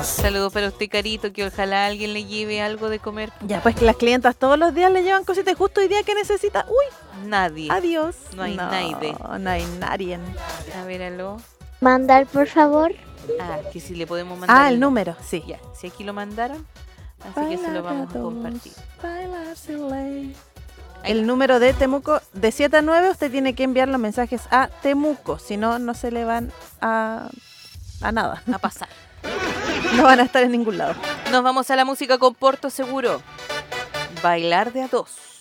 Saludos para usted, Carito, que ojalá alguien le lleve algo de comer. Ya, pues que las clientas todos los días le llevan cositas y justo hoy día que necesita. ¡Uy! Nadie. Adiós. No hay nadie. No hay nadie. A ver, aló. Mandar, por favor. Ah, que si le podemos mandar. El número, sí. Ya, si aquí lo mandaron, así que se lo vamos a compartir. El número de Temuco, de 7 a 9, usted tiene que enviar los mensajes a Temuco, si no, no se le van a nada. A pasar. No van a estar en ningún lado. Nos vamos a la música con Porto Seguro. Bailar de a dos.